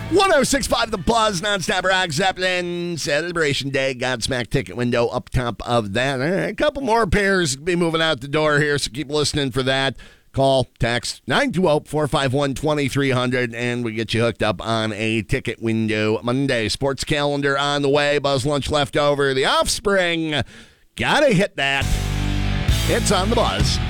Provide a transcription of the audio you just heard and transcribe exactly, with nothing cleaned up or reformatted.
one oh six point five The Buzz, nonstop rock, Zeppelin, Celebration Day, Godsmack ticket window up top of that. A couple more pairs be moving out the door here, so keep listening for that. Call, text nine two zero, four five one, two three zero zero, and we get you hooked up on a ticket window Monday. Sports calendar on the way, Buzz Lunch left over. The Offspring, gotta hit that. It's on the Buzz.